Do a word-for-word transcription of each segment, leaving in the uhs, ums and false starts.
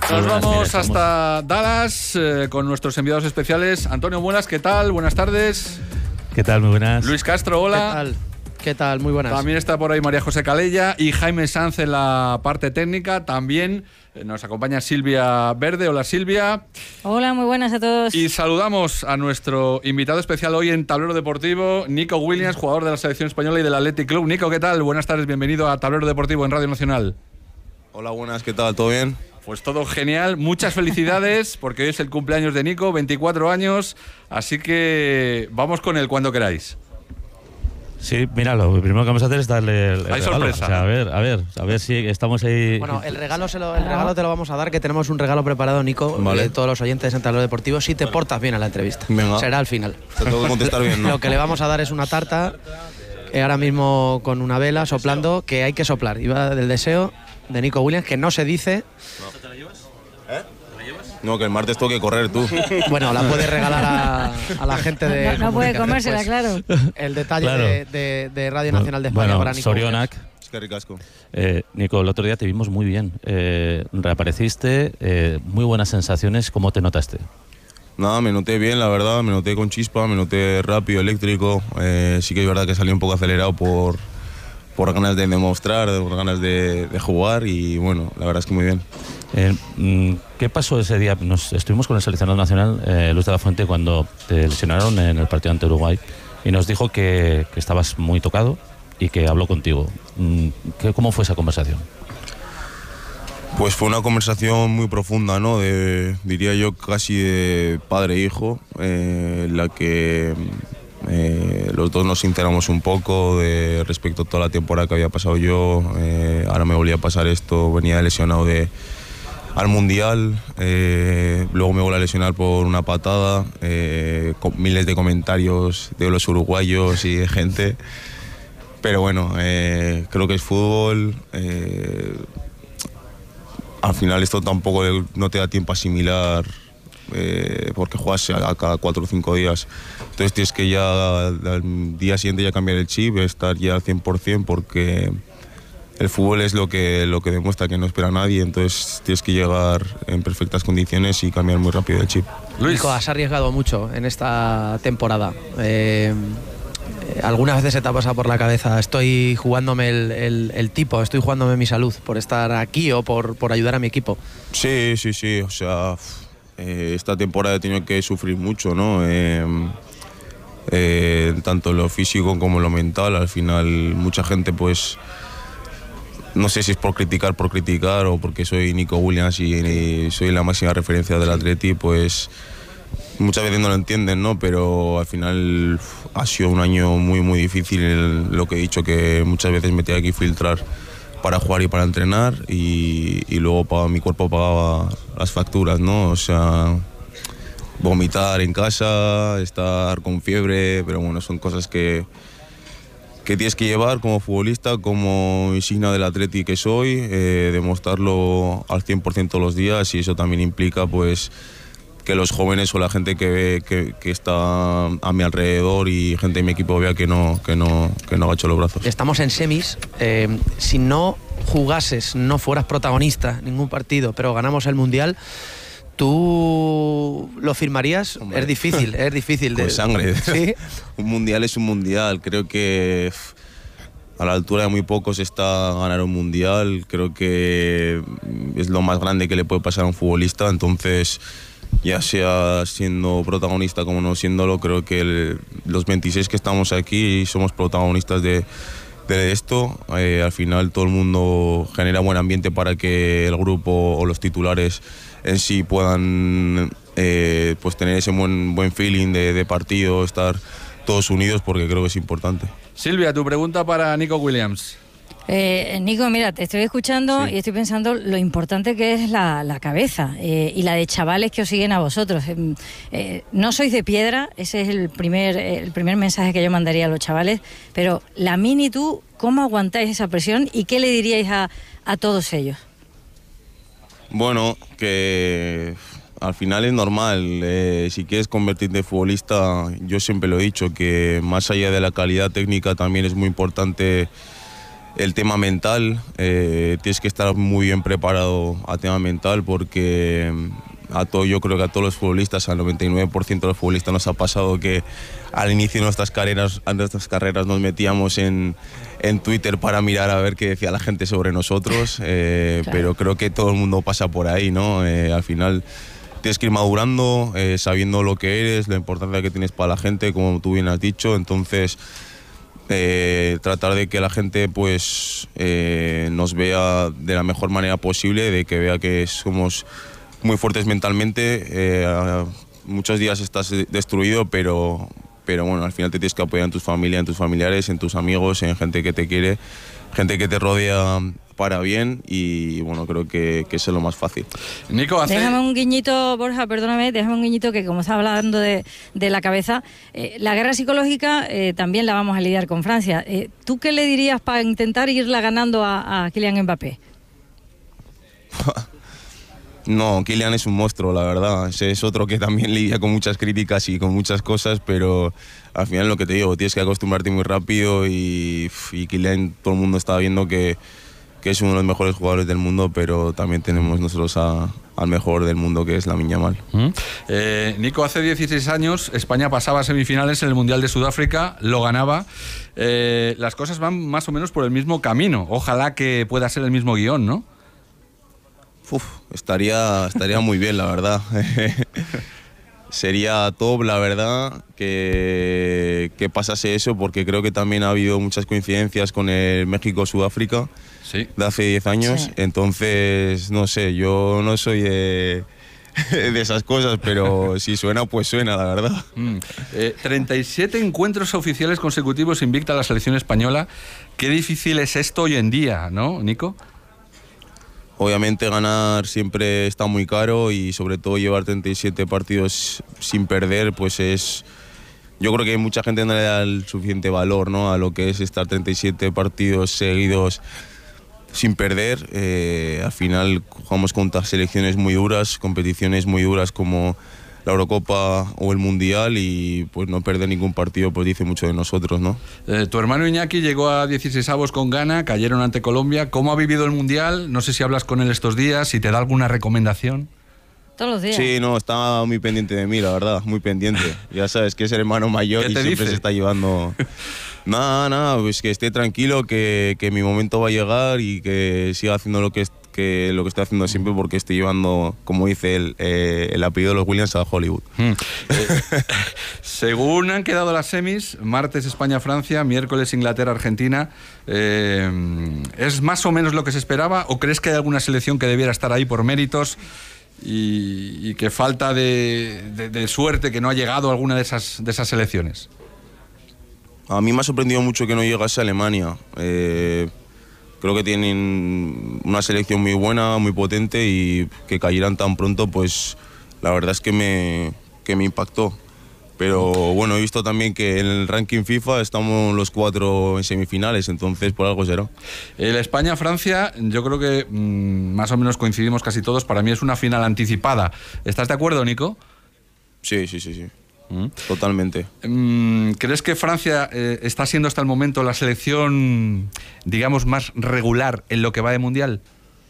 Nos vamos hasta Dallas eh, con nuestros enviados especiales. Antonio Muelas, ¿qué tal? Buenas tardes. ¿Qué tal? Muy buenas. Luis Castro, hola. ¿Qué tal? ¿Qué tal? Muy buenas. También está por ahí María José Calella y Jaime Sanz en la parte técnica. También nos acompaña Silvia Verde. Hola, Silvia. Hola, muy buenas a todos. Y saludamos a nuestro invitado especial hoy en Tablero Deportivo, Nico Williams, jugador de la selección española y del Athletic Club. Nico, ¿qué tal? Buenas tardes, bienvenido a Tablero Deportivo en Radio Nacional. Hola, buenas, ¿qué tal? ¿Todo bien? Pues todo genial, muchas felicidades porque hoy es el cumpleaños de Nico, veinticuatro años, así que vamos con él cuando queráis. Sí, mira, lo primero que vamos a hacer es darle el, el Hay regalo. sorpresa. O sea, a ver, a ver, a ver si estamos ahí. Bueno, el regalo, se lo, el regalo te lo vamos a dar, que tenemos un regalo preparado, Nico, Vale. de todos los oyentes en Tablero Deportivo, si te portas bien a la entrevista. Venga. Será al final. Te tengo que contestar bien, ¿no? Lo que le vamos a dar es una tarta, eh, ahora mismo con una vela soplando, que hay que soplar. Iba del deseo de Nico Williams, que no se dice. ¿Eh? No, que el martes tengo que correr tú. Bueno, la puedes regalar a, a la gente de. No, no puede comunicación, comérsela, pues. claro. El detalle Claro. de, de, de Radio Nacional de España bueno, para Nico Williams. Sorionak. Es que ricasco. Eh, Nico, el otro día te vimos muy bien. Eh, reapareciste, eh, muy buenas sensaciones. ¿Cómo te notaste? Nada, me noté bien, la verdad. Me noté con chispa, me noté rápido, eléctrico. Eh, sí que es verdad que salí un poco acelerado por, por ganas de demostrar, por ganas de, de jugar. Y bueno, la verdad es que muy bien. Eh, ¿Qué pasó ese día? Nos estuvimos con el seleccionado nacional, eh, Luis de la Fuente, cuando te lesionaron en el partido ante Uruguay y nos dijo que, que estabas muy tocado y que habló contigo. ¿Qué, ¿Cómo fue esa conversación? Pues fue una conversación muy profunda, ¿no? De, diría yo casi de padre e hijo, eh, en la que eh, los dos nos sinceramos un poco de, respecto a toda la temporada que había pasado yo. Eh, ahora me volvía a pasar esto, venía lesionado de al Mundial, eh, luego me volví a lesionar por una patada, eh, con miles de comentarios de los uruguayos y de gente, pero bueno, eh, creo que es fútbol, eh, al final esto tampoco no te da tiempo a asimilar, eh, porque juegas a, a cada cuatro o cinco días, entonces tienes que ya al día siguiente ya cambiar el chip, estar ya al cien por ciento porque el fútbol es lo que, lo que demuestra que no espera a nadie, entonces tienes que llegar en perfectas condiciones y cambiar muy rápido el chip. Luis. Nico, has arriesgado mucho en esta temporada. Eh, ¿Algunas veces se te ha pasado por la cabeza, estoy jugándome el, el, el tipo, estoy jugándome mi salud por estar aquí o por, por ayudar a mi equipo? Sí, sí, sí, o sea, eh, esta temporada he tenido que sufrir mucho, ¿no? Eh, eh, tanto en lo físico como en lo mental, al final mucha gente pues... No sé si es por criticar, por criticar o porque soy Nico Williams y, y soy la máxima referencia del Atleti, pues muchas veces no lo entienden, ¿no? Pero al final uf, ha sido un año muy, muy difícil. El, lo que he dicho, que muchas veces me tenía que filtrar para jugar y para entrenar y, y luego para, mi cuerpo pagaba las facturas, ¿no? O sea, vomitar en casa, estar con fiebre, pero bueno, son cosas que... que tienes que llevar como futbolista, como insignia del Atleti que soy, eh, demostrarlo al cien por ciento todos los días, y eso también implica pues que los jóvenes o la gente que, ve, que, que está a mi alrededor y gente de mi equipo vea que no, que no, que no agacho los brazos. Estamos en semis, eh, si no jugases, no fueras protagonista en ningún partido, pero ganamos el Mundial, ¿tú lo firmarías? Hombre, es difícil, es difícil. Con de sangre. ¿Sí? Un mundial es un mundial. Creo que a la altura de muy pocos está ganar un mundial. Creo que es lo más grande que le puede pasar a un futbolista. Entonces, ya sea siendo protagonista como no siéndolo, creo que el, los veintiséis que estamos aquí somos protagonistas de, de esto. Eh, al final todo el mundo genera buen ambiente para que el grupo o los titulares en sí puedan eh, pues tener ese buen, buen feeling de, de partido, estar todos unidos, porque creo que es importante. Silvia, tu pregunta para Nico Williams. Eh, Nico, mira, te estoy escuchando Sí. y estoy pensando lo importante que es la, la cabeza eh, y la de chavales que os siguen a vosotros. Eh, eh, no sois de piedra, ese es el primer, el primer mensaje que yo mandaría a los chavales, pero la Mini, tú, ¿cómo aguantáis esa presión y qué le diríais a, a todos ellos? Bueno, que al final es normal, eh, si quieres convertirte en futbolista, yo siempre lo he dicho, que más allá de la calidad técnica también es muy importante el tema mental, eh, tienes que estar muy bien preparado a tema mental porque a todo, yo creo que a todos los futbolistas, al noventa y nueve por ciento de los futbolistas nos ha pasado que al inicio de nuestras carreras, de nuestras carreras nos metíamos en, en Twitter para mirar a ver qué decía la gente sobre nosotros, eh, claro. Pero creo que todo el mundo pasa por ahí, ¿no? Eh, al final tienes que ir madurando, eh, sabiendo lo que eres, la importancia que tienes para la gente, como tú bien has dicho, entonces eh, tratar de que la gente pues eh, nos vea de la mejor manera posible, de que vea que somos muy fuertes mentalmente, eh, muchos días estás destruido, pero, pero bueno, al final te tienes que apoyar en tu familia, en tus familiares, en tus amigos, en gente que te quiere, gente que te rodea para bien y bueno, creo que, que eso es lo más fácil. Nico, hace... Déjame un guiñito, Borja, perdóname, déjame un guiñito que como estás hablando de, de la cabeza, eh, la guerra psicológica eh, también la vamos a lidiar con Francia. Eh, ¿Tú qué le dirías para intentar irla ganando a, a Kylian Mbappé? No, Kylian es un monstruo, la verdad. Ese es otro que también lidia con muchas críticas y con muchas cosas, pero al final lo que te digo, tienes que acostumbrarte muy rápido y, y Kylian, todo el mundo está viendo que, que es uno de los mejores jugadores del mundo, pero también tenemos nosotros a, al mejor del mundo, que es Lamine Yamal. ¿Mm? Eh, Nico, hace dieciséis años España pasaba a semifinales en el Mundial de Sudáfrica, lo ganaba. Eh, las cosas van más o menos por el mismo camino. Ojalá que pueda ser el mismo guión, ¿no? Uf, estaría, estaría muy bien, la verdad. Sería top, la verdad, que, que pasase eso, porque creo que también ha habido muchas coincidencias con el México-Sudáfrica, sí, de hace diez años. Sí. Entonces, no sé, yo no soy de, de esas cosas, pero si suena, pues suena, la verdad. Mm. Eh, treinta y siete encuentros oficiales consecutivos invicta la selección española. Qué difícil es esto hoy en día, ¿no, Nico? Obviamente ganar siempre está muy caro y sobre todo llevar treinta y siete partidos sin perder, pues es... Yo creo que mucha gente no le da el suficiente valor, ¿no?, a lo que es estar treinta y siete partidos seguidos sin perder. Eh, al final jugamos contra selecciones muy duras, competiciones muy duras como la Eurocopa o el Mundial y pues no perder ningún partido pues dice mucho de nosotros, ¿no? Eh, tu hermano Iñaki llegó a dieciseisavos con Ghana, cayeron ante Colombia. ¿Cómo ha vivido el Mundial? No sé si hablas con él estos días, si te da alguna recomendación. Todos los días. Sí, no, está muy pendiente de mí, la verdad, muy pendiente. Ya sabes que es el hermano mayor y siempre dice? se está llevando... Nada, nada, pues que esté tranquilo, que, que mi momento va a llegar y que siga haciendo lo que, que, lo que estoy haciendo siempre, porque estoy llevando, como dice él, eh, el apellido de los Williams a Hollywood. Mm. Eh, según han quedado las semis, martes España-Francia, miércoles Inglaterra-Argentina, eh, ¿es más o menos lo que se esperaba o crees que hay alguna selección que debiera estar ahí por méritos y, y que falta de, de, de suerte que no ha llegado a alguna de esas, de esas selecciones? A mí me ha sorprendido mucho que no llegase a Alemania. Eh, creo que tienen una selección muy buena, muy potente y que cayeran tan pronto, pues la verdad es que me, que me impactó. Pero bueno, he visto también que en el ranking FIFA estamos los cuatro en semifinales, entonces por algo será. El España-Francia, yo creo que mmm, más o menos coincidimos casi todos. Para mí es una final anticipada. ¿Estás de acuerdo, Nico? Sí, sí, sí, sí. Totalmente. ¿Crees que Francia eh, está siendo hasta el momento la selección, digamos, más regular en lo que va de Mundial?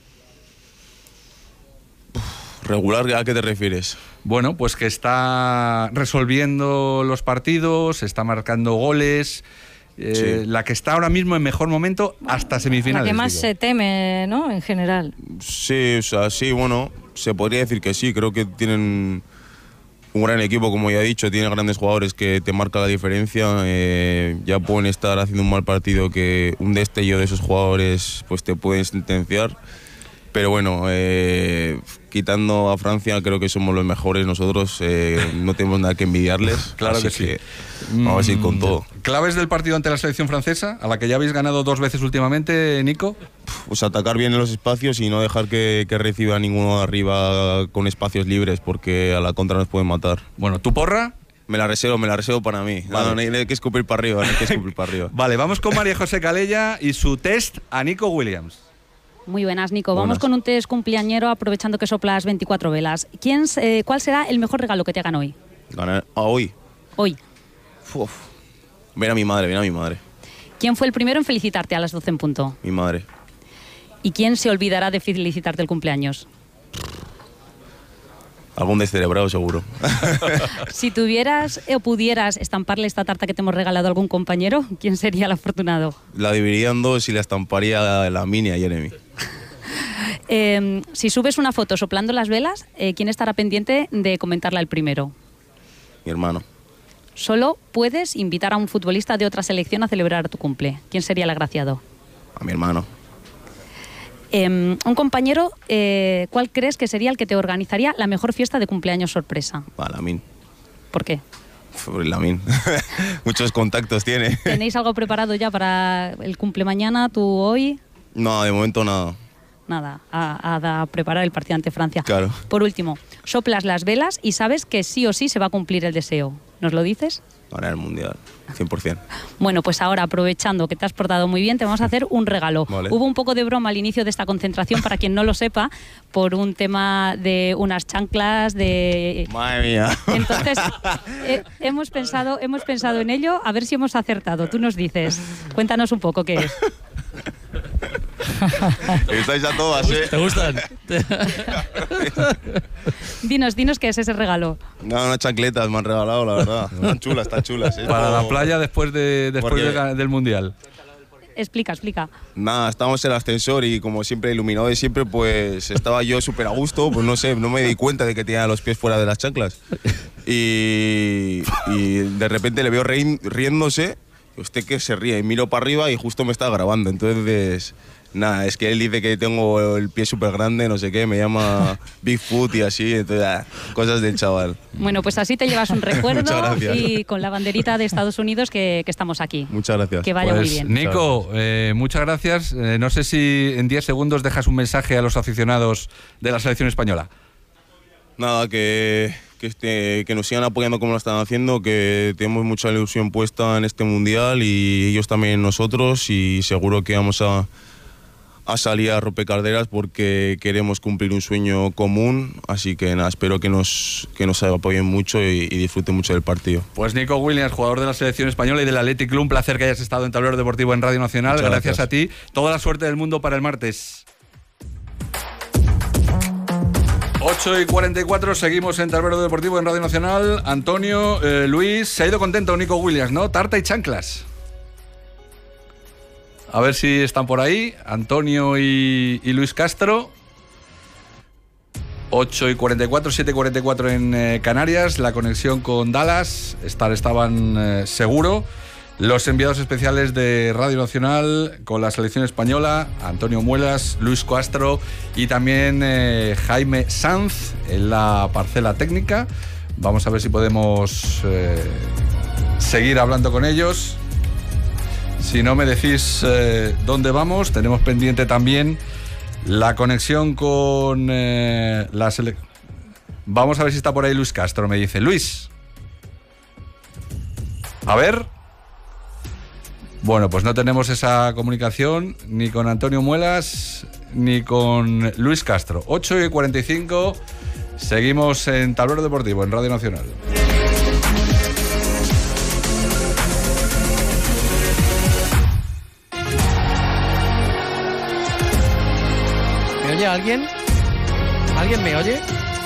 ¿Regular a qué te refieres? Bueno, pues que está resolviendo los partidos, está marcando goles, eh, sí. La que está ahora mismo en mejor momento hasta semifinales. La que más digo. se teme, ¿no?, en general. Sí, o sea, sí, bueno, se podría decir que sí, creo que tienen... un gran equipo, como ya he dicho, tiene grandes jugadores que te marcan la diferencia. Eh, ya pueden estar haciendo un mal partido que un destello de esos jugadores pues te pueden sentenciar. Pero bueno, eh, quitando a Francia, creo que somos los mejores nosotros. Eh, no tenemos nada que envidiarles. Claro que sí. Que vamos a ir con todo. ¿Claves del partido ante la selección francesa, a la que ya habéis ganado dos veces últimamente, Nico? Pues atacar bien en los espacios y no dejar que, que reciba ninguno arriba con espacios libres, porque a la contra nos pueden matar. Bueno, ¿tu porra? Me la reservo, me la reservo para mí. Vale. No, no, no hay que escupir para arriba, no hay que escupir para arriba. Vale, vamos con María José Calella y su test a Nico Williams. Muy buenas, Nico. Vamos buenas. con un test cumpleañero, aprovechando que soplas veinticuatro velas. ¿Quién, eh, ¿Cuál será el mejor regalo que te hagan hoy? ¿Ganar a hoy? Hoy. Uf. Ven a mi madre, ven a mi madre. ¿Quién fue el primero en felicitarte a las doce en punto? Mi madre. ¿Y quién se olvidará de felicitarte el cumpleaños? Algún descerebrado seguro. Si tuvieras o pudieras estamparle esta tarta que te hemos regalado a algún compañero, ¿quién sería el afortunado? La dividiría en dos y la estamparía a la Mini a Jeremy. Eh, si subes una foto soplando las velas, eh, ¿quién estará pendiente de comentarla el primero? Mi hermano. Solo puedes invitar a un futbolista de otra selección a celebrar tu cumple. ¿Quién sería el agraciado? A mi hermano. Eh, un compañero, eh, ¿cuál crees que sería el que te organizaría la mejor fiesta de cumpleaños sorpresa? A la Min. ¿Por qué? La Min. Muchos contactos tiene. ¿Tenéis algo preparado ya para el cumple mañana, tú hoy? No, de momento nada. Nada, a, a, a preparar el partido ante Francia. Claro. Por último, soplas las velas y sabes que sí o sí se va a cumplir el deseo. ¿Nos lo dices? Ganar el Mundial, cien por cien. Bueno, pues ahora, aprovechando que te has portado muy bien, te vamos a hacer un regalo. Vale. Hubo un poco de broma al inicio de esta concentración, para quien no lo sepa, por un tema de unas chanclas, de... Madre mía. Entonces, eh, hemos, pensado, hemos pensado en ello, a ver si hemos acertado. Tú nos dices, cuéntanos un poco qué es. Estáis a todas, ¿eh? ¿Te gustan? Dinos, dinos qué es ese regalo. No, unas chancletas me han regalado, la verdad. Están chulas, están chulas. ¿eh? Para Como- la playa después, de, después Porque- de- del Mundial. Explica, explica. Nada, estábamos en el ascensor y como siempre, iluminado de siempre, pues estaba yo súper a gusto, pues no sé, no me di cuenta de que tenía los pies fuera de las chanclas. Y, y de repente le veo reí- riéndose, y usted que se ríe, y miro para arriba y justo me está grabando, entonces... Nada, es que él dice que tengo el pie súper grande, no sé qué, me llama Bigfoot y así, entonces, ah, cosas del chaval. Bueno, pues así te llevas un recuerdo Muchas gracias. y con la banderita de Estados Unidos que, que estamos aquí. Muchas gracias. Que vaya Pues, muy bien. Nico, eh, muchas gracias. Eh, no sé si en diez segundos dejas un mensaje a los aficionados de la selección española. Nada, que, que, este, que nos sigan apoyando como lo están haciendo, que tenemos mucha ilusión puesta en este Mundial y ellos también en nosotros y seguro que vamos a... a salir a rompecarderas porque queremos cumplir un sueño común, así que nada, espero que nos, que nos apoyen mucho y, y disfruten mucho del partido. Pues Nico Williams, jugador de la selección española y del Athletic Club, un placer que hayas estado en Tablero Deportivo en Radio Nacional. Muchas Gracias, gracias. a ti. Toda la suerte del mundo para el martes. ocho y cuarenta y cuatro, seguimos en Tablero Deportivo en Radio Nacional. Antonio, eh, Luis, se ha ido contento Nico Williams, ¿no? Tarta y chanclas. A ver si están por ahí, Antonio y, y Luis Castro. ocho y cuarenta y cuatro, siete y cuarenta y cuatro en eh, Canarias, la conexión con Dallas, estar estaban eh, seguro. Los enviados especiales de Radio Nacional con la selección española, Antonio Muelas, Luis Castro y también eh, Jaime Sanz en la parcela técnica. Vamos a ver si podemos eh, seguir hablando con ellos. Si no me decís eh, dónde vamos, tenemos pendiente también la conexión con eh, la selección. Vamos a ver si está por ahí Luis Castro, me dice. Luis. A ver. Bueno, pues no tenemos esa comunicación ni con Antonio Muelas ni con Luis Castro. ocho y cuarenta y cinco, seguimos en Tablero Deportivo, en Radio Nacional. ¿Me oye alguien? ¿Alguien me oye?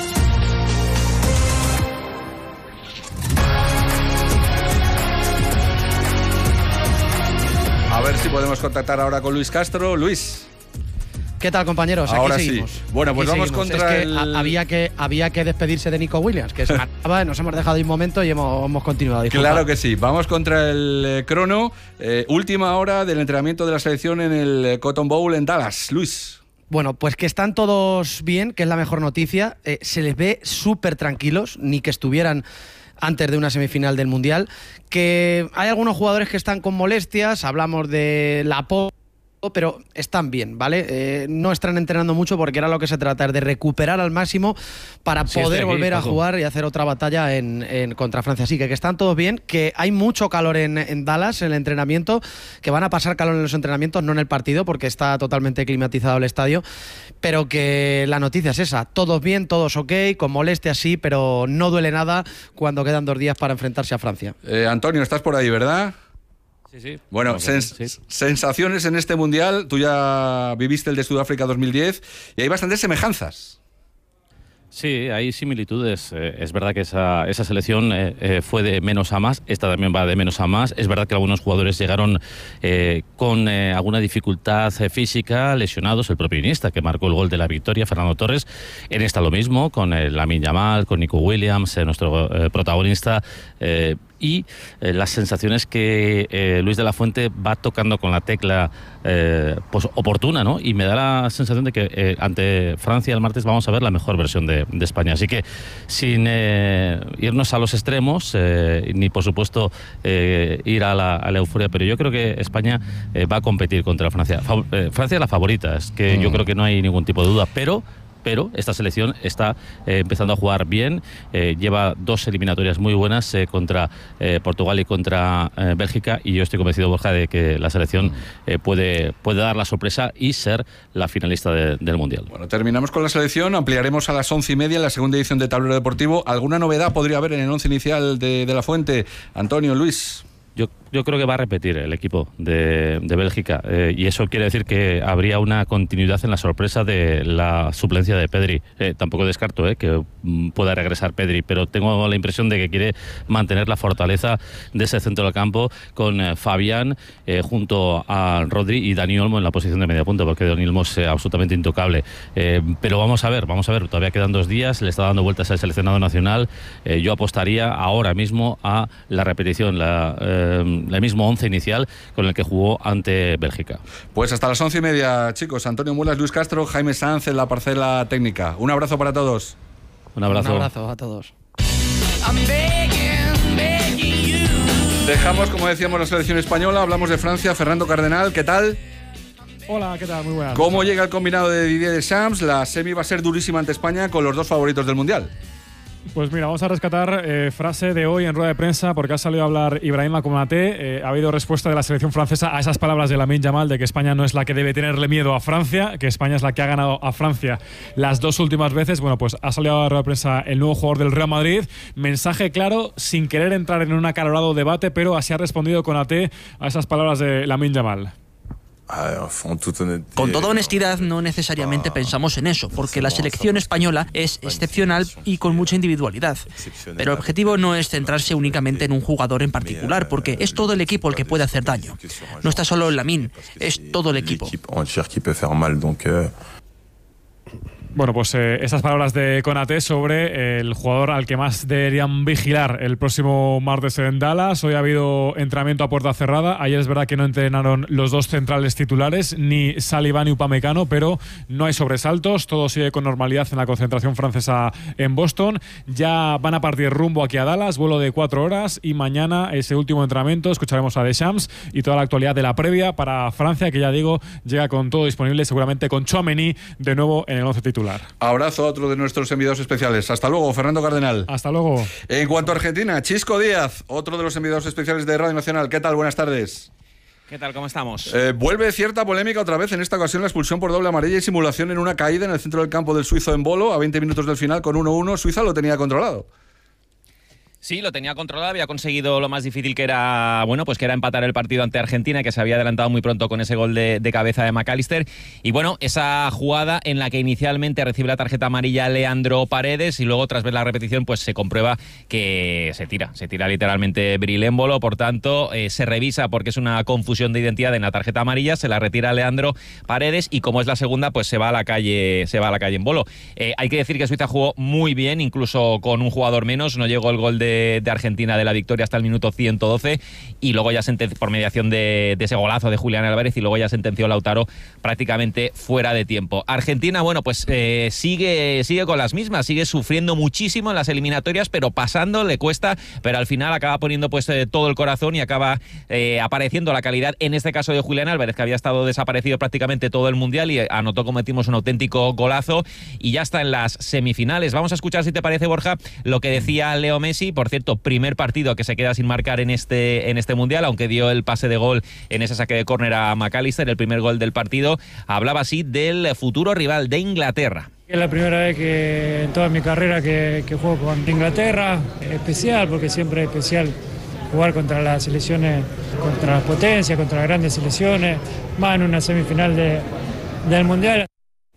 A ver si podemos contactar ahora con Luis Castro. Luis. ¿Qué tal, compañeros? Aquí Ahora sí. seguimos. Bueno, pues Aquí vamos seguimos. contra es que el- a- había que había que despedirse de Nico Williams, que se marchaba, nos hemos dejado un momento y hemos, hemos continuado. Disculpa. Claro que sí. Vamos contra el eh, crono. Eh, última hora del entrenamiento de la selección en el eh, Cotton Bowl en Dallas. Luis. Bueno, pues que están todos bien, que es la mejor noticia. Eh, se les ve súper tranquilos, ni que estuvieran antes de una semifinal del Mundial. Que hay algunos jugadores que están con molestias, hablamos de la po pero están bien, ¿vale? Eh, no están entrenando mucho porque era lo que se trata, de recuperar al máximo para Sí, poder estoy aquí, volver a Paco. jugar y hacer otra batalla en, en contra Francia. Así que, que están todos bien, que hay mucho calor en, en Dallas, en el entrenamiento, que van a pasar calor en los entrenamientos, no en el partido, porque está totalmente climatizado el estadio, pero que la noticia es esa, todos bien, todos ok, con molestias sí, pero no duele nada cuando quedan dos días para enfrentarse a Francia. Eh, Antonio, estás por ahí, ¿verdad? Sí, sí. Bueno, sens sí. sensaciones en este Mundial. Tú ya viviste el de Sudáfrica dos mil diez y hay bastantes semejanzas. Sí, hay similitudes. Eh, es verdad que esa, esa selección eh, eh, fue de menos a más, esta también va de menos a más. Es verdad que algunos jugadores llegaron eh, con eh, alguna dificultad eh, física, lesionados. El propio Iniesta, que marcó el gol de la victoria, Fernando Torres. En esta lo mismo, con eh, Lamine Yamal, con Nico Williams, eh, nuestro eh, protagonista. Eh, y eh, las sensaciones que eh, Luis de la Fuente va tocando con la tecla eh, pues oportuna, ¿no? Y me da la sensación de que eh, ante Francia el martes vamos a ver la mejor versión de, de España. Así que sin eh, irnos a los extremos, eh, ni por supuesto eh, ir a la, a la euforia, pero yo creo que España eh, va a competir contra Francia. Fa eh, Francia es la favorita, es que mm. yo creo que no hay ningún tipo de duda, pero... pero esta selección está eh, empezando a jugar bien, eh, lleva dos eliminatorias muy buenas eh, contra eh, Portugal y contra eh, Bélgica, y yo estoy convencido, Borja, de que la selección eh, puede, puede dar la sorpresa y ser la finalista de, del Mundial. Bueno, terminamos con la selección, ampliaremos a las once y media en la segunda edición de Tablero Deportivo. ¿Alguna novedad podría haber en el once inicial de, de la Fuente? Antonio, Luis... Yo, yo creo que va a repetir el equipo de, de Bélgica eh, y eso quiere decir que habría una continuidad en la sorpresa de la suplencia de Pedri. Eh, tampoco descarto eh, que pueda regresar Pedri, pero tengo la impresión de que quiere mantener la fortaleza de ese centro del campo con eh, Fabián eh, junto a Rodri y Dani Olmo en la posición de media punta, porque Dani Olmo es eh, absolutamente intocable. Eh, pero vamos a ver, vamos a ver, todavía quedan dos días, le está dando vueltas al seleccionado nacional. Eh, yo apostaría ahora mismo a la repetición, la... Eh, el mismo once inicial con el que jugó ante Bélgica. Pues hasta las once y media, chicos. Antonio Mulas, Luis Castro, Jaime Sanz en la parcela técnica. Un abrazo para todos. Un abrazo. Un abrazo a todos. Dejamos, como decíamos, la selección española. Hablamos de Francia. Fernando Cardenal, ¿qué tal? Hola, ¿qué tal? Muy buenas. ¿Cómo llega el combinado de Didier Deschamps? La semi va a ser durísima ante España con los dos favoritos del Mundial. Pues mira, vamos a rescatar eh, frase de hoy en rueda de prensa, porque ha salido a hablar Ibrahima Konaté. Eh, ha habido respuesta de la selección francesa a esas palabras de Lamine Yamal de que España no es la que debe tenerle miedo a Francia, que España es la que ha ganado a Francia las dos últimas veces. Bueno, pues ha salido a rueda de prensa el nuevo jugador del Real Madrid. Mensaje claro, sin querer entrar en un acalorado debate, pero así ha respondido Konaté a esas palabras de Lamine Yamal. Con toda honestidad, no necesariamente pensamos en eso, porque la selección española es excepcional y con mucha individualidad. Pero el objetivo no es centrarse únicamente en un jugador en particular, porque es todo el equipo el que puede hacer daño. No está solo el Lamine, es todo el equipo. Bueno, pues eh, esas palabras de Konaté sobre eh, el jugador al que más deberían vigilar el próximo martes en Dallas. Hoy ha habido entrenamiento a puerta cerrada. Ayer es verdad que no entrenaron los dos centrales titulares, ni Saliba ni Upamecano, pero no hay sobresaltos. Todo sigue con normalidad en la concentración francesa en Boston. Ya van a partir rumbo aquí a Dallas, vuelo de cuatro horas, y mañana ese último entrenamiento escucharemos a Deschamps y toda la actualidad de la previa para Francia, que ya digo, llega con todo disponible, seguramente con Tchouaméni de nuevo en el once titular. Abrazo a otro de nuestros enviados especiales. Hasta luego, Fernando Cardenal. Hasta luego. En cuanto a Argentina, Chisco Díaz, otro de los enviados especiales de Radio Nacional. ¿Qué tal? Buenas tardes. ¿Qué tal? ¿Cómo estamos? Eh, vuelve cierta polémica otra vez, en esta ocasión la expulsión por doble amarilla y simulación en una caída en el centro del campo del suizo Embolo, a veinte minutos del final con uno uno. Suiza lo tenía controlado. Sí, lo tenía controlado, había conseguido lo más difícil, que era, bueno, pues que era empatar el partido ante Argentina, que se había adelantado muy pronto con ese gol de, de cabeza de McAllister. Y bueno, esa jugada en la que inicialmente recibe la tarjeta amarilla Leandro Paredes y luego tras ver la repetición pues se comprueba que se tira, se tira literalmente Bril Embolo. Por tanto, eh, se revisa porque es una confusión de identidad en la tarjeta amarilla, se la retira Leandro Paredes y como es la segunda pues se va a la calle, se va a la calle Embolo. Eh, hay que decir que Suiza jugó muy bien, incluso con un jugador menos, no llegó el gol de de Argentina de la victoria hasta el minuto ciento doce y luego ya sentenció por mediación de, de ese golazo de Julián Álvarez y luego ya sentenció Lautaro prácticamente fuera de tiempo. Argentina, bueno, pues eh, sigue, sigue con las mismas, sigue sufriendo muchísimo en las eliminatorias, pero pasando le cuesta, pero al final acaba poniendo pues eh, todo el corazón y acaba eh, apareciendo la calidad, en este caso de Julián Álvarez, que había estado desaparecido prácticamente todo el Mundial y anotó, como decimos, un auténtico golazo y ya está en las semifinales. Vamos a escuchar, si te parece, Borja, lo que decía Leo Messi. Por cierto, primer partido que se queda sin marcar en este, en este Mundial, aunque dio el pase de gol en ese saque de córner a McAllister, el primer gol del partido. Hablaba así del futuro rival de Inglaterra. Es la primera vez que en toda mi carrera que, que juego con Inglaterra, especial, porque siempre es especial jugar contra las selecciones, contra las potencias, contra las grandes selecciones, más en una semifinal de, del Mundial.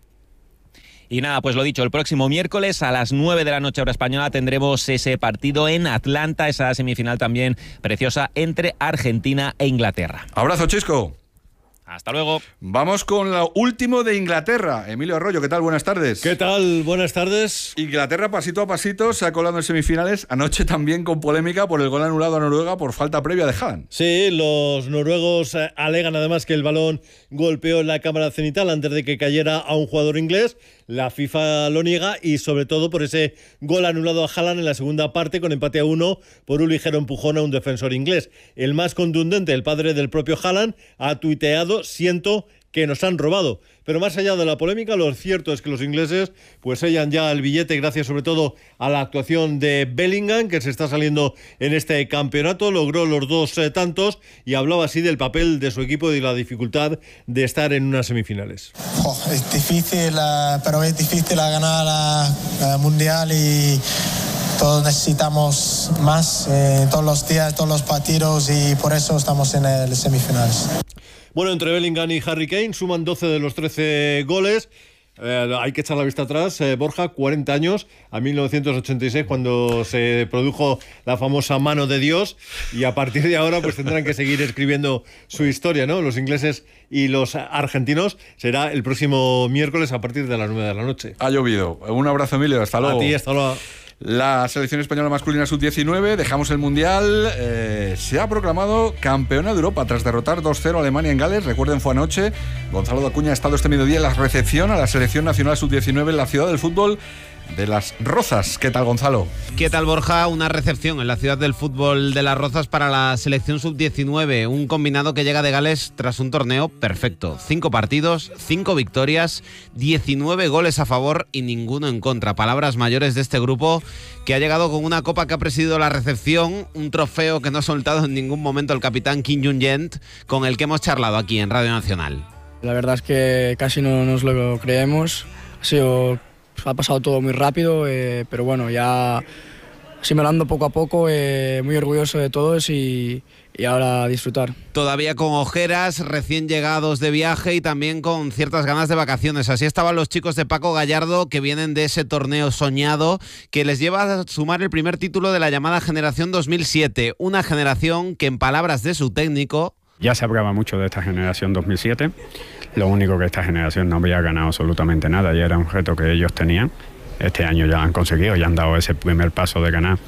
Y nada, pues lo dicho, el próximo miércoles a las nueve de la noche hora española tendremos ese partido en Atlanta, esa semifinal también preciosa entre Argentina e Inglaterra. Abrazo, Chisco. Hasta luego. Vamos con lo último de Inglaterra. Emilio Arroyo, ¿qué tal? Buenas tardes. ¿Qué tal? Buenas tardes. Inglaterra, pasito a pasito, se ha colado en semifinales. Anoche también con polémica por el gol anulado a Noruega por falta previa de Haaland. Sí, los noruegos alegan además que el balón golpeó en la cámara cenital antes de que cayera a un jugador inglés. La FIFA lo niega y sobre todo por ese gol anulado a Haaland en la segunda parte con empate a uno por un ligero empujón a un defensor inglés. El más contundente, el padre del propio Haaland, ha tuiteado: siento que nos han robado. Pero más allá de la polémica, lo cierto es que los ingleses pues sellan ya el billete gracias sobre todo a la actuación de Bellingham, que se está saliendo en este campeonato, logró los dos eh, tantos y hablaba así del papel de su equipo y la dificultad de estar en unas semifinales. Oh, es difícil, uh, pero es difícil ganar la uh, Mundial y todos necesitamos más eh, todos los días, todos los partidos y por eso estamos en el semifinales. Bueno, entre Bellingham y Harry Kane suman doce de los trece goles. Eh, hay que echar la vista atrás, eh, Borja, cuarenta años, a mil novecientos ochenta y seis, cuando se produjo la famosa mano de Dios, y a partir de ahora pues tendrán que seguir escribiendo su historia, ¿no? Los ingleses y los argentinos. Será el próximo miércoles a partir de las nueve de la noche. Ha llovido. Un abrazo, Emilio, hasta luego. A ti, hasta luego. La selección española masculina sub diecinueve, dejamos el Mundial, eh, se ha proclamado campeona de Europa tras derrotar dos cero a Alemania en Gales. Recuerden, fue anoche. Gonzalo de Acuña ha estado este mediodía en la recepción a la selección nacional sub diecinueve en la ciudad del fútbol de Las Rozas. ¿Qué tal, Gonzalo? ¿Qué tal, Borja? Una recepción en la ciudad del fútbol de Las Rozas para la selección sub diecinueve, un combinado que llega de Gales tras un torneo perfecto. Cinco partidos, cinco victorias, diecinueve goles a favor y ninguno en contra. Palabras mayores de este grupo que ha llegado con una copa que ha presidido la recepción, un trofeo que no ha soltado en ningún momento el capitán Kim Jong-yent, con el que hemos charlado aquí en Radio Nacional. La verdad es que casi no nos lo creemos. Ha sido... Ha pasado todo muy rápido, eh, pero bueno, ya asimilando poco a poco, eh, muy orgulloso de todos y, y ahora a disfrutar. Todavía con ojeras, recién llegados de viaje y también con ciertas ganas de vacaciones. Así estaban los chicos de Paco Gallardo, que vienen de ese torneo soñado que les lleva a sumar el primer título de la llamada generación dos mil siete. Una generación que, en palabras de su técnico... Ya se hablaba mucho de esta generación dos mil siete. Lo único que esta generación no había ganado absolutamente nada y era un reto que ellos tenían. Este año ya han conseguido, ya han dado ese primer paso de ganar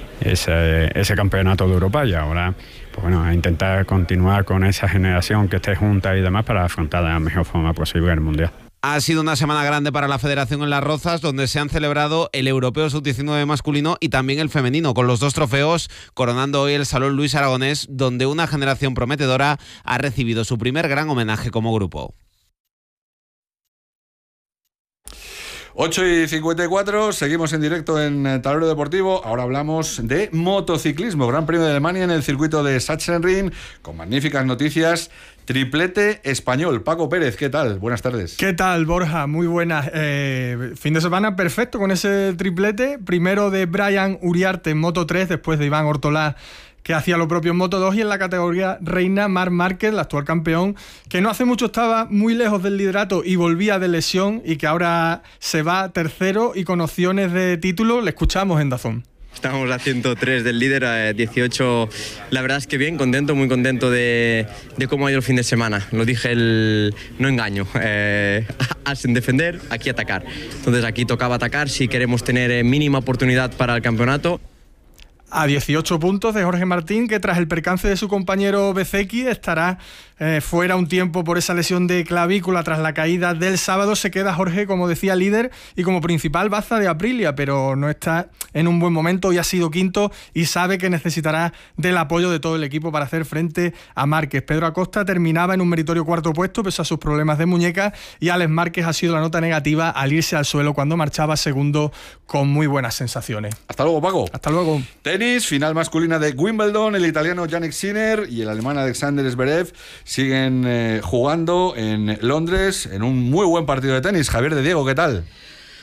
ese, ese campeonato de Europa y ahora pues bueno, a intentar continuar con esa generación que esté junta y demás para afrontar de la mejor forma posible el Mundial. Ha sido una semana grande para la Federación en Las Rozas, donde se han celebrado el Europeo sub diecinueve masculino y también el femenino, con los dos trofeos coronando hoy el Salón Luis Aragonés, donde una generación prometedora ha recibido su primer gran homenaje como grupo. ocho y cincuenta y cuatro, seguimos en directo en Tablero Deportivo. Ahora hablamos de motociclismo. Gran Premio de Alemania en el circuito de Sachsenring, con magníficas noticias. Triplete español. Paco Pérez, ¿qué tal? Buenas tardes. ¿Qué tal, Borja? Muy buenas. Eh, fin de semana perfecto con ese triplete. Primero de Brian Uriarte en Moto tres, después de Iván Ortolá, que hacía lo propio en Moto dos, y en la categoría reina Marc Márquez, el actual campeón, que no hace mucho estaba muy lejos del liderato y volvía de lesión y que ahora se va tercero y con opciones de título. Le escuchamos en Dazón. Estamos a ciento tres del líder, a dieciocho. La verdad es que bien, contento, muy contento de, de cómo ha ido el fin de semana. Lo dije, el no engaño. Eh, sin defender, aquí atacar. Entonces aquí tocaba atacar si queremos tener mínima oportunidad para el campeonato. A dieciocho puntos de Jorge Martín, que tras el percance de su compañero Bezzecchi estará eh, fuera un tiempo por esa lesión de clavícula tras la caída del sábado. Se queda Jorge, como decía, líder y como principal baza de Aprilia, pero no está en un buen momento y ha sido quinto y sabe que necesitará del apoyo de todo el equipo para hacer frente a Márquez. Pedro Acosta terminaba en un meritorio cuarto puesto pese a sus problemas de muñeca, y Alex Márquez ha sido la nota negativa al irse al suelo cuando marchaba segundo con muy buenas sensaciones. Hasta luego, Paco. Hasta luego. Tenis, final masculina de Wimbledon. El italiano Jannik Sinner y el alemán Alexander Zverev siguen eh, jugando en Londres en un muy buen partido de tenis. Javier de Diego, ¿qué tal?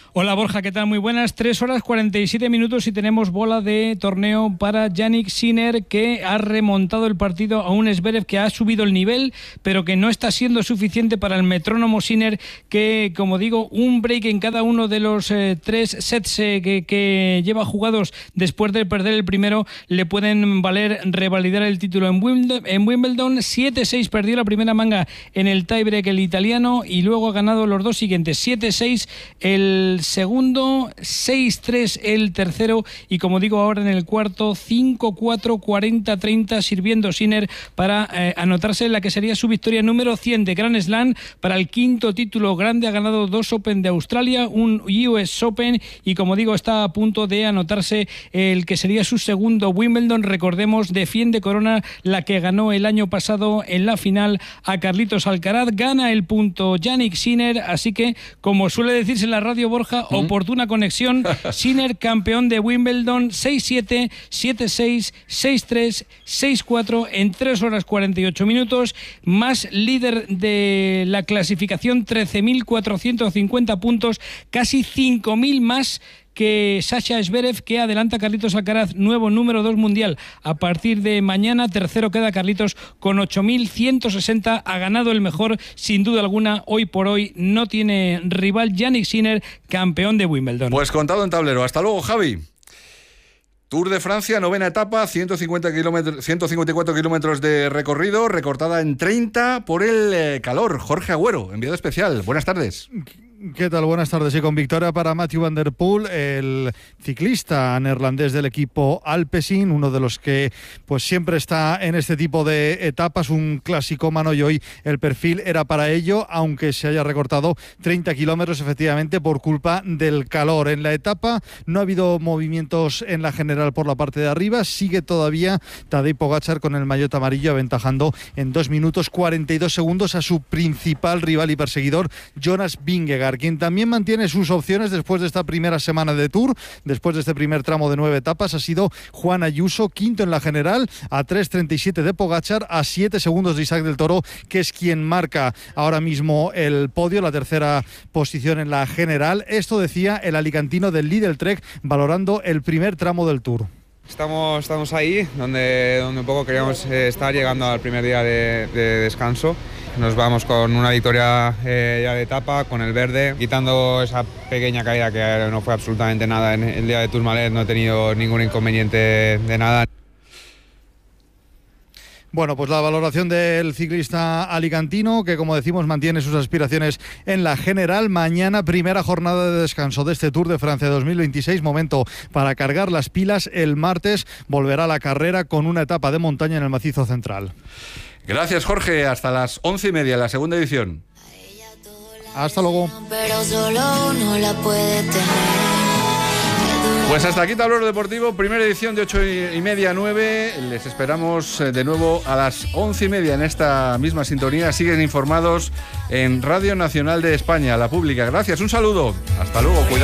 Hola Borja, ¿qué tal? Muy buenas. tres horas cuarenta y siete minutos y tenemos bola de torneo para Jannik Sinner, que ha remontado el partido a un Zverev que ha subido el nivel, pero que no está siendo suficiente para el metrónomo Sinner, que, como digo, un break en cada uno de los eh, tres sets eh, que, que lleva jugados después de perder el primero le pueden valer revalidar el título en Wimbledon. En Wimbledon siete seis perdió la primera manga en el tiebreak el italiano y luego ha ganado los dos siguientes, siete seis el segundo, seis tres el tercero y, como digo, ahora en el cuarto, cinco cuatro, cuarenta treinta, sirviendo Sinner para eh, anotarse en la que sería su victoria número cien de Grand Slam para el quinto título grande. Ha ganado dos Open de Australia, un U S Open y, como digo, está a punto de anotarse el que sería su segundo Wimbledon. Recordemos, defiende corona, la que ganó el año pasado en la final a Carlitos Alcaraz. Gana el punto Jannik Sinner, así que, como suele decirse en la radio, Borja, ¿Mm? oportuna conexión. Sinner, campeón de Wimbledon, seis siete, siete seis, seis tres, seis cuatro en tres horas cuarenta y ocho minutos, más líder de la clasificación, trece mil cuatrocientos cincuenta puntos, casi cinco mil más que Sasha Zverev, que adelanta a Carlitos Alcaraz, nuevo número dos mundial a partir de mañana. Tercero queda Carlitos con ocho mil ciento sesenta. Ha ganado el mejor, sin duda alguna. Hoy por hoy no tiene rival. Jannik Sinner, campeón de Wimbledon. Pues contado en tablero. Hasta luego, Javi. Tour de Francia, novena etapa, ciento cincuenta kilómetros, ciento cincuenta y cuatro kilómetros de recorrido, recortada en treinta por el eh, calor. Jorge Agüero, enviado especial. Buenas tardes. ¿Qué tal? Buenas tardes. Y con victoria para Mathieu van der Poel, el ciclista neerlandés del equipo Alpecin, uno de los que pues siempre está en este tipo de etapas, un clasicómano, y hoy el perfil era para ello, aunque se haya recortado treinta kilómetros efectivamente por culpa del calor. En la etapa no ha habido movimientos en la general por la parte de arriba, sigue todavía Tadej Pogačar con el maillot amarillo aventajando en dos minutos cuarenta y dos segundos a su principal rival y perseguidor, Jonas Vingegaard, quien también mantiene sus opciones después de esta primera semana de Tour, después de este primer tramo de nueve etapas. Ha sido Juan Ayuso, quinto en la general, a tres treinta y siete de Pogačar, a siete segundos de Isaac del Toro, que es quien marca ahora mismo el podio, la tercera posición en la general. Esto decía el alicantino del Lidl Trek valorando el primer tramo del Tour. Estamos, estamos ahí, donde, donde un poco queríamos eh, estar, llegando al primer día de, de descanso. Nos vamos con una victoria eh, ya de etapa, con el verde, quitando esa pequeña caída que no fue absolutamente nada en el día de Tourmalet. No he tenido ningún inconveniente de nada. Bueno, pues la valoración del ciclista alicantino, que, como decimos, mantiene sus aspiraciones en la general. Mañana, primera jornada de descanso de este Tour de Francia dos mil veintiséis, momento para cargar las pilas. El martes volverá la carrera con una etapa de montaña en el macizo central. Gracias, Jorge. Hasta las once y media, la segunda edición. Hasta luego. Pero solo uno la puede tener. Pues hasta aquí Tablero Deportivo, primera edición de ocho y media a nueve. Les esperamos de nuevo a las once y media en esta misma sintonía. Siguen informados en Radio Nacional de España, la pública. Gracias, un saludo. Hasta luego. Cuidado.